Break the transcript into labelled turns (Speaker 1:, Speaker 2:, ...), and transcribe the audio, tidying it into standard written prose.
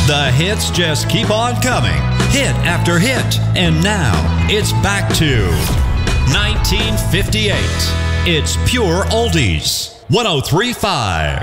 Speaker 1: The hits just keep on coming, hit after hit. And now, it's back to 1958. It's pure oldies. 103.5